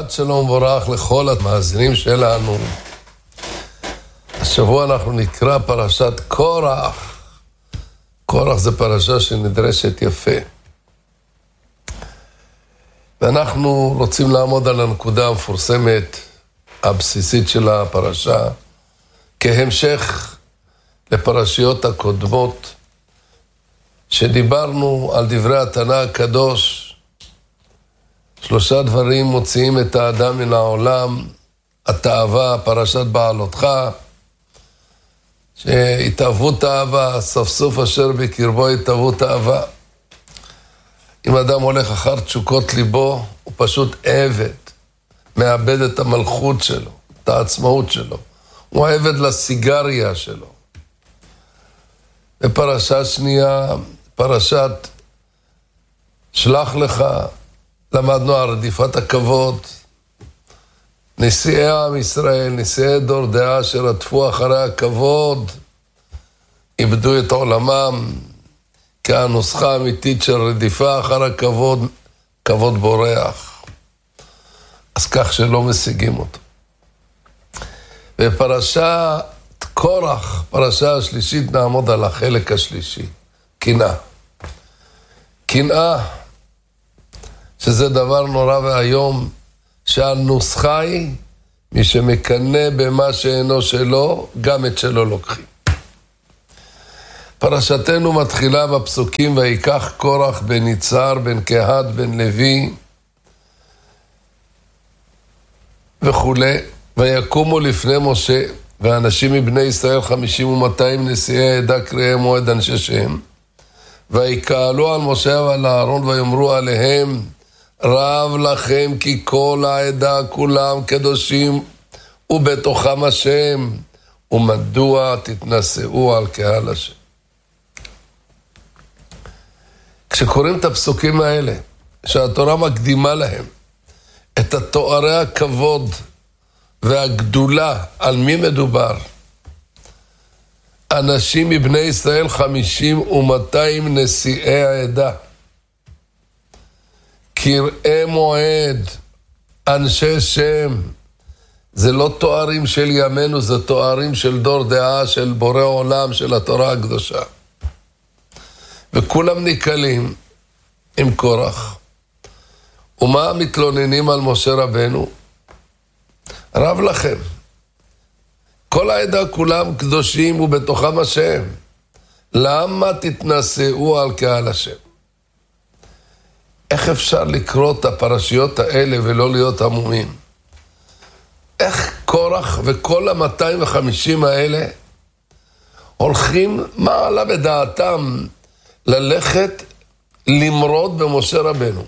שבת שלום וברך לכל המאזינים שלנו. השבוע אנחנו נקרא פרשת קורח. קורח זה פרשה שנדרשת יפה. ואנחנו רוצים לעמוד על הנקודה המפורסמת, הבסיסית של הפרשה, כהמשך לפרשיות הקודמות, שדיברנו על דברי התנא הקדוש. 3 דברים מוציאים את האדם מן העולם: התאווה, פרשת בעלותך, שהתאוות אהבה, ספסוף אשר בקרבו התאוות אהבה. אם אדם הולך אחר תשוקות ליבו, הוא פשוט עבד, מאבד את המלכות שלו, את העצמאות שלו. הוא עבד לסיגריה שלו. בפרשה שנייה, פרשת שלח לך, למדנו על רדיפת הכבוד. נשיאי עם ישראל, נשיאי דור דעה שרדפו אחרי הכבוד, איבדו את עולמם, כי הנוסחה האמיתית של רדיפה אחר הכבוד, כבוד בורח. אז כך שלא משיגים אותו. בפרשת קורח, פרשה השלישית, נעמוד על החלק השלישי, קנאה. קנאה, שזה דבר נורא והיום, שהנוסחה היא, מי שמקנא במה שאינו שלו, גם את שלו לוקחים. פרשתנו מתחילה בפסוקים: ויקח קורח בן יצהר בן קהת בן לוי וכו', ויקומו לפני משה ואנשים מבני ישראל 50 ו200 נשיאי העדה קריאי מועד אנשי שם, ויקהלו על משה ועל אהרון ויאמרו עליהם: רב לכם כי כל העדה כולם קדושים ובתוכם השם, ומדוע תתנשאו על קהל השם. כשקוראים את הפסוקים האלה, שהתורה מקדימה להם את התוארי הכבוד והגדולה, על מי מדובר? אנשים מבני ישראל 50 ו200 נשיאי העדה, קראי מועד, אנשי שם. זה לא תוארים של ימינו, זה תוארים של דור דעה, של בורא עולם, של התורה הקדושה. וכולם ניקלים עם קורח. ומה מתלוננים על משה רבנו? רב לכם, כל העדה כולם קדושים ובתוכם השם, למה תתנשאו על קהל השם? איך אפשר לקרוא את הפרשיות האלה ולא להיות המומים? איך קורח וכל 250 האלה הולכים, מה עלה בדעתם ללכת למרוד במשה רבנו?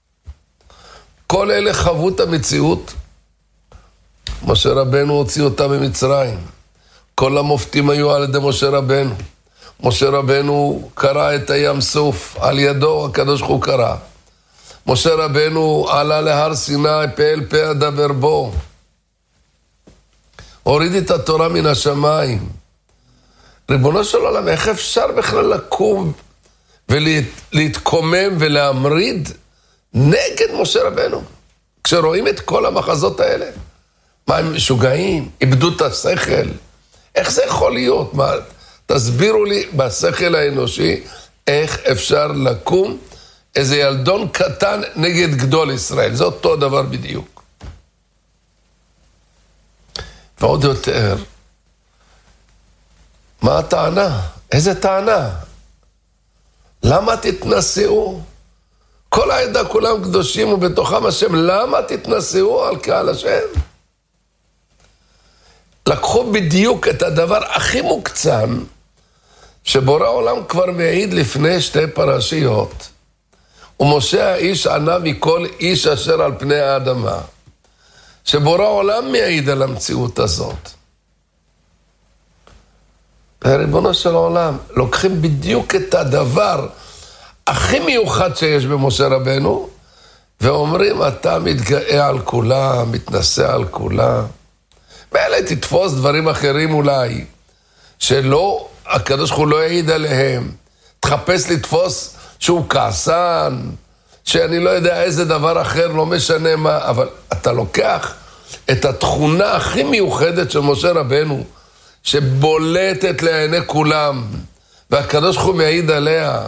כל אלה חוו את המציאות. משה רבנו הוציא אותם ממצרים. כל המופתים היו על ידי משה רבנו. משה רבנו קרא את הים סוף, על ידו הקדוש ברוך הוא קרא. משה רבנו עלה להר סיני, פה אל פה אדבר בו. הוריד את התורה מן השמיים. ריבונו של עולם, איך אפשר בכלל לקום ולהתקומם ולהמריד נגד משה רבנו? כשרואים את כל המחזות האלה, מה, הם משוגעים? איבדו את השכל? איך זה יכול להיות? מה, תסבירו לי בשכל האנושי, איך אפשר לקום איזה ילדון קטן נגד גדול ישראל? זה אותו דבר בדיוק. ועוד יותר, מה הטענה? איזה טענה? למה תתנשאו? כל העדה כולם קדושים ובתוכם השם, למה תתנשאו על קהל השם? לקחו בדיוק את הדבר הכי מוקצן, שבורא העולם כבר מעיד לפני 2 פרשיות. ומשה האיש ענה מכל איש אשר על פני האדמה. שבורא העולם מעיד על המציאות הזאת. ריבונו של העולם, לוקחים בדיוק את הדבר הכי מיוחד שיש במשה רבנו, ואומרים, אתה מתגאה על כולם, מתנשא על כולם. ואלה תתפוס דברים אחרים אולי, שלא, הקדוש ברוך הוא לא יעיד עליהם. תחפש לתפוס שהוא כעסן, שאני לא יודע איזה דבר אחר, לא משנה מה, אבל אתה לוקח את התכונה הכי מיוחדת של משה רבנו, שבולטת לעיני כולם, והקדוש ברוך הוא מעיד עליה,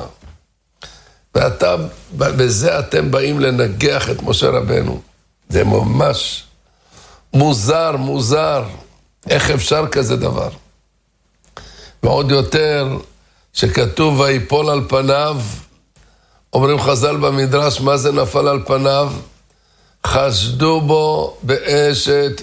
בזה אתם באים לנגח את משה רבנו. זה ממש מוזר, איך אפשר כזה דבר? ועוד יותר, שכתוב ויפול על פניו, אומרים חז"ל במדרש, מה זה נפל על פניו? חשדו בו באשת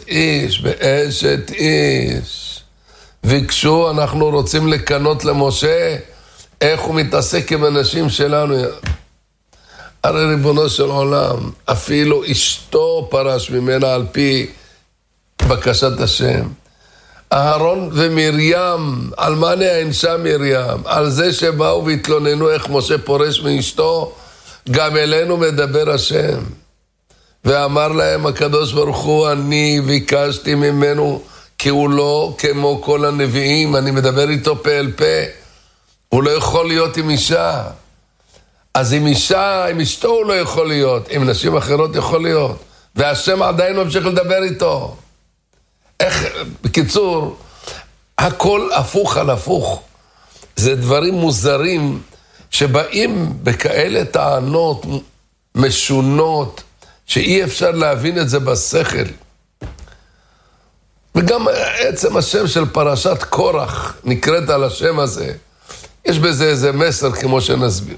איש. ביקשו, אנחנו רוצים לקנות למשה, איך הוא מתעסק עם אנשים שלנו. הרי ריבונו של עולם, אפילו אשתו פרש ממנה על פי בקשת השם. אהרון ומרים, על מה נענשה מרים? על זה שבאו והתלוננו איך משה פורש מאשתו, גם אלינו מדבר השם. ואמר להם הקדוש ברוך הוא, אני ביקשתי ממנו, כי הוא לא כמו כל הנביאים, אני מדבר איתו פה אל פה. הוא לא יכול להיות עם אישה. אז עם אישה, עם אשתו הוא לא יכול להיות, עם נשים אחרות יכול להיות. והשם עדיין ממשיך לדבר איתו. איך, בקיצור, הכל הפוך על הפוך. זה דברים מוזרים שבאים בכאלה טענות משונות, שאי אפשר להבין את זה בשכל. וגם עצם השם של פרשת קורח נקראת על השם הזה. יש בזה איזה מסר כמו שנסביר.